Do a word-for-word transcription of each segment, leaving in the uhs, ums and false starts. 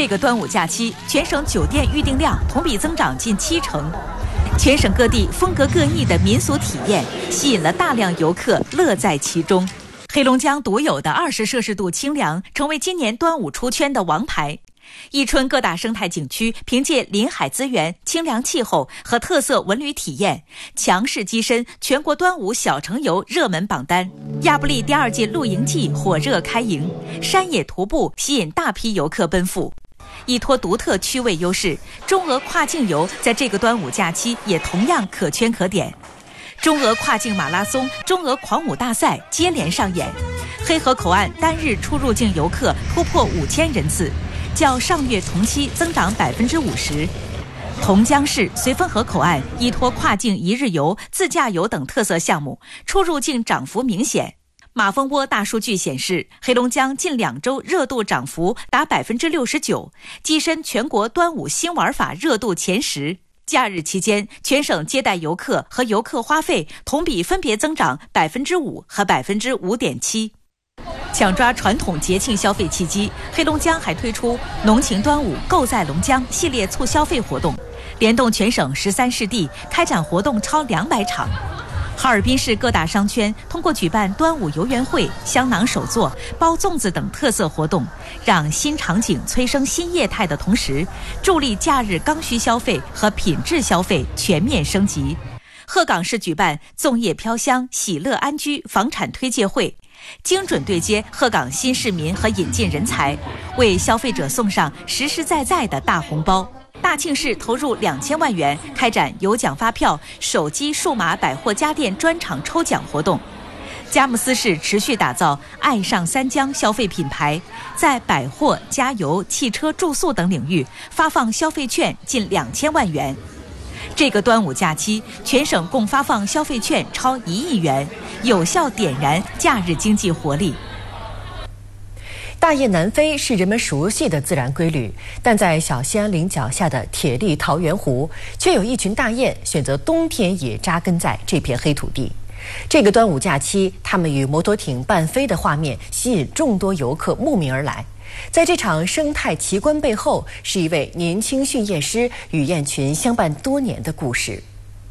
这个端午假期，全省酒店预订量同比增长近七成。全省各地风格各异的民俗体验，吸引了大量游客乐在其中。黑龙江独有的二十摄氏度清凉，成为今年端午出圈的王牌。伊春各大生态景区凭借临海资源、清凉气候和特色文旅体验，强势跻身全国端午小城游热门榜单。亚布力第二届露营季火热开营，山野徒步吸引大批游客奔赴。依托独特趣味优势，中俄跨境游在这个端午假期也同样可圈可点。中俄跨境马拉松、中俄狂舞大赛接连上演，黑河口岸单日出入境游客突破五千人次，较上月同期增长百分之五十。同江市绥芬河口岸依托跨境一日游、自驾游等特色项目，出入境涨幅明显。马蜂窝大数据显示，黑龙江近两周热度涨幅达百分之六十九，跻身全国端午新玩法热度前十。假日期间，全省接待游客和游客花费同比分别增长百分之五和百分之五点七。抢抓传统节庆消费契机，黑龙江还推出“浓情端午，购在龙江”系列促消费活动，联动全省十三市地开展活动超两百场。哈尔滨市各大商圈通过举办端午游园会、香囊手作、包粽子等特色活动，让新场景催生新业态的同时，助力假日刚需消费和品质消费全面升级。鹤岗市举办粽叶飘香、喜乐安居房产推介会，精准对接鹤岗新市民和引进人才，为消费者送上实实在在的大红包。大庆市投入两千万元开展有奖发票、手机、数码百货家电专场抽奖活动。佳木斯市持续打造爱上三江消费品牌，在百货、加油、汽车、住宿等领域发放消费券近两千万元。这个端午假期，全省共发放消费券超一亿元，有效点燃假日经济活力。 大雁南飞是人们熟悉的自然规律，但在小兴安岭脚下的铁力桃源湖，却有一群大雁选择冬天也扎根在这片黑土地。这个端午假期，它们与摩托艇伴飞的画面吸引众多游客慕名而来。在这场生态奇观背后，是一位年轻驯雁师与雁群相伴多年的故事。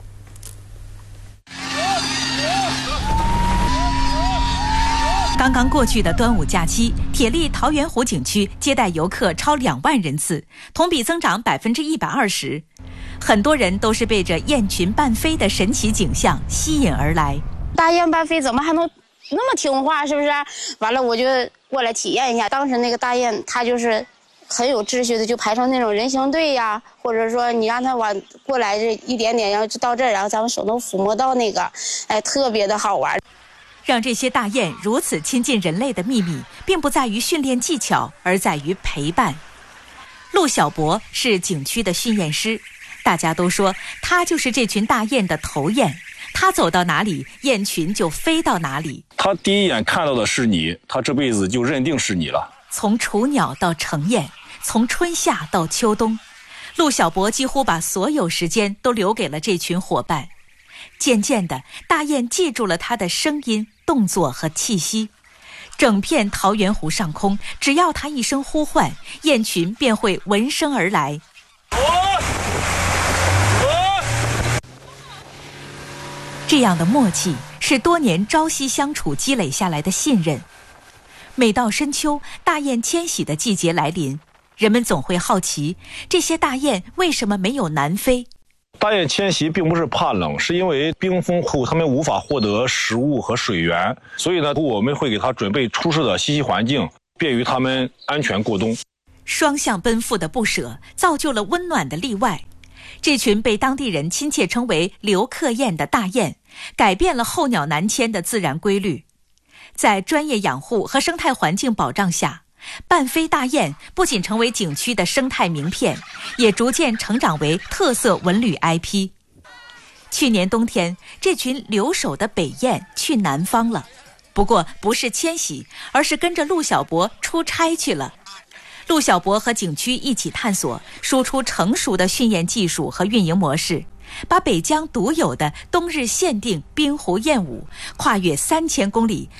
刚刚过去的端午假期，铁力桃源湖景区接待游客超两万人次，同比增长百分之一百二十。很多人都是被这雁群伴飞的神奇景象吸引而来。 大雁伴飞怎么还能那么听话？是不是？完了，我就过来体验一下。当时那个大雁，它就是很有秩序的，就排成那种人行队呀，或者说你让它往过来这一点点，然后就到这儿，然后咱们手能抚摸到那个，哎，特别的好玩。 让这些大雁如此亲近人类的秘密，并不在于训练技巧，而在于陪伴。陆小博是景区的训雁师，大家都说他就是这群大雁的头雁，他走到哪里，雁群就飞到哪里。 他第一眼看到的是你，他这辈子就认定是你了。 从雏鸟到成雁，从春夏到秋冬，陆小博几乎把所有时间都留给了这群伙伴。渐渐的，大雁记住了他的声音、动作和气息。整片桃源湖上空，只要他一声呼唤，雁群便会闻声而来。这样的默契是多年朝夕相处积累下来的信任。每到深秋，大雁迁徙的季节来临，人们总会好奇，这些大雁为什么没有南飞？ 大雁迁徙并不是怕冷，是因为冰封后它们无法获得食物和水源，所以呢，我们会给它准备舒适的栖息环境，便于它们安全过冬。 双向奔赴的不舍，造就了温暖的例外。这群被当地人亲切称为留客雁的大雁，改变了候鸟南迁的自然规律。在专业养护和生态环境保障下，伴飞大雁不仅成为景区的生态名片，也逐渐成长为特色文旅 I P。 去年冬天，这群留守的北雁去南方了，不过不是迁徙，而是跟着陆小博出差去了。陆小博和景区一起探索，输出成熟的训雁技术和运营模式，把北疆独有的冬日限定冰湖雁舞跨越三千公里，